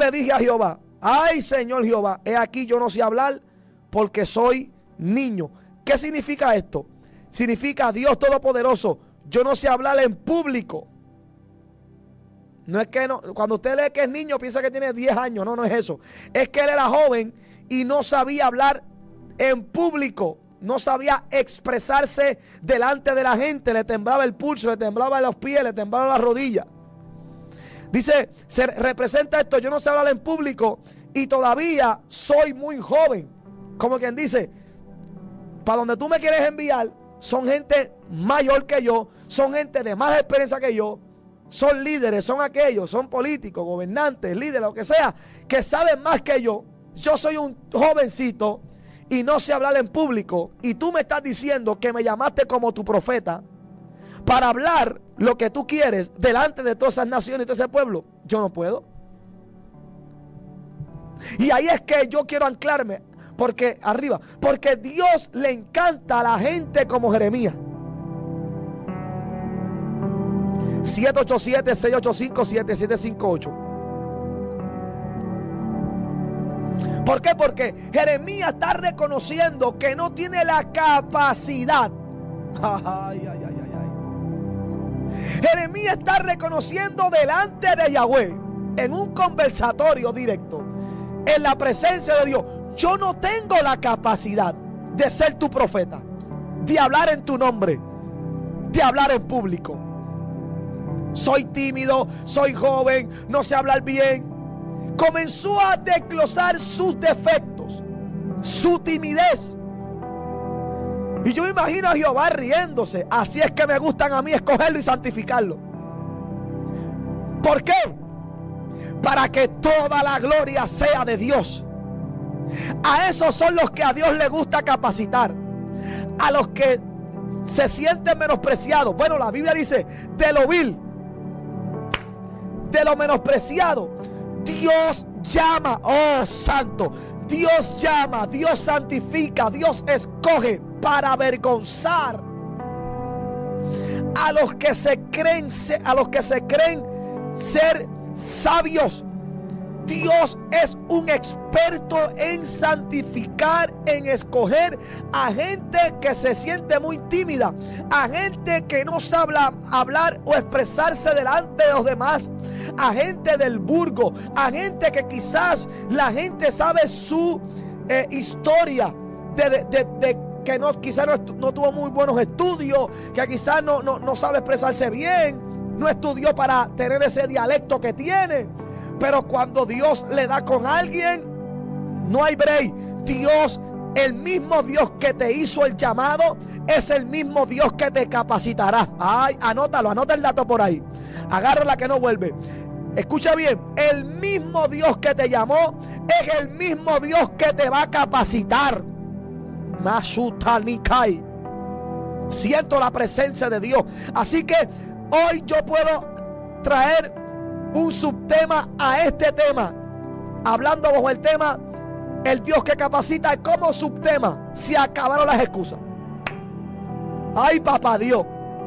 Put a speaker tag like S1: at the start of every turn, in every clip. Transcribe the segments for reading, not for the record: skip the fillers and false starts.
S1: le dije a Jehová, ay Señor Jehová, he aquí yo no sé hablar porque soy niño. ¿Qué significa esto? Significa, Dios Todopoderoso, yo no sé hablar en público. No es que no, cuando usted lee que es niño piensa que tiene 10 años. No, no es eso. Es que él era joven y no sabía hablar en público. No sabía expresarse delante de la gente. Le temblaba el pulso, le temblaba los pies, le temblaba las rodillas. Dice, se representa esto, yo no sé hablar en público y todavía soy muy joven. Como quien dice, para donde tú me quieres enviar, son gente mayor que yo, son gente de más experiencia que yo, son líderes, son aquellos, son políticos, gobernantes, líderes, lo que sea, que saben más que yo. Yo soy un jovencito y no sé hablar en público, y tú me estás diciendo que me llamaste como tu profeta para hablar lo que tú quieres delante de todas esas naciones y todo ese pueblo. Yo no puedo. Y ahí es que yo quiero anclarme, porque arriba, porque Dios le encanta a la gente como Jeremías. 787-685-7758. ¿Por qué? Porque Jeremías está reconociendo que no tiene la capacidad. Ay, ay, ay, ay, ay. Jeremías está reconociendo delante de Yahweh, en un conversatorio directo, en la presencia de Dios, yo no tengo la capacidad de ser tu profeta, de hablar en tu nombre, de hablar en público. Soy tímido, soy joven, no sé hablar bien. Comenzó a desglosar sus defectos, su timidez. Y yo imagino a Jehová riéndose. Así es que me gustan a mí escogerlo y santificarlo. ¿Por qué? Para que toda la gloria sea de Dios. A esos son los que a Dios le gusta capacitar. A los que se sienten menospreciados. Bueno, la Biblia dice, de lo vil, de lo menospreciado, Dios llama. Oh santo, Dios llama, Dios santifica, Dios escoge para avergonzar a los que se creen ser sabios. Dios es un experto en santificar, en escoger a gente que se siente muy tímida, a gente que no sabe hablar o expresarse delante de los demás, a gente del burgo, a gente que quizás la gente sabe su historia de que quizás no tuvo muy buenos estudios, que quizás no sabe expresarse bien, no estudió para tener ese dialecto que tiene. Pero cuando Dios le da con alguien, no hay break. Dios, el mismo Dios que te hizo el llamado, es el mismo Dios que te capacitará. Ay, anótalo, anota el dato por ahí. Agarra la que no vuelve. Escucha bien, el mismo Dios que te llamó es el mismo Dios que te va a capacitar. Mashutanikai. Siento la presencia de Dios. Así que hoy yo puedo traer un subtema a este tema, hablando bajo el tema el Dios que capacita. Como subtema, se acabaron las excusas. Ay, papá Dios.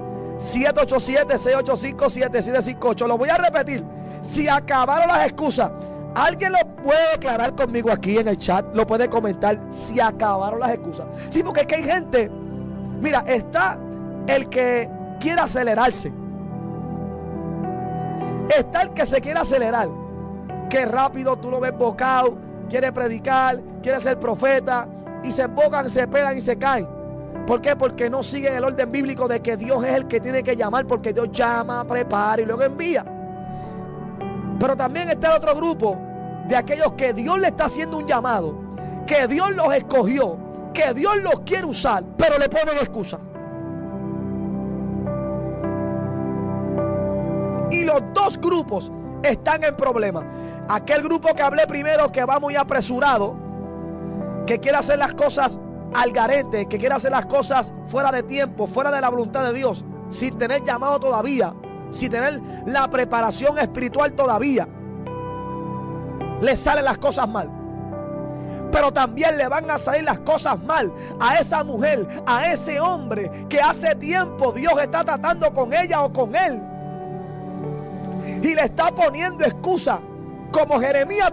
S1: 787-685-7758. Lo voy a repetir. Se acabaron las excusas. Alguien lo puede declarar conmigo aquí en el chat, lo puede comentar. Se acabaron las excusas. Sí, porque es que hay gente, mira, está el que quiere acelerarse, está el que se quiere acelerar, que rápido tú lo ves bocado, quiere predicar, quiere ser profeta, y se embocan, se pegan y se caen. ¿Por qué? Porque no siguen el orden bíblico de que Dios es el que tiene que llamar, porque Dios llama, prepara y luego envía. Pero también está el otro grupo de aquellos que Dios le está haciendo un llamado, que Dios los escogió, que Dios los quiere usar, pero le ponen excusa. Y los dos grupos están en problemas. Aquel grupo que hablé primero, que va muy apresurado, que quiere hacer las cosas al garete, que quiere hacer las cosas fuera de tiempo, fuera de la voluntad de Dios, sin tener llamado todavía, sin tener la preparación espiritual todavía, le salen las cosas mal. Pero también le van a salir las cosas mal a esa mujer, a ese hombre que hace tiempo Dios está tratando con ella o con él, y le está poniendo excusa, como Jeremías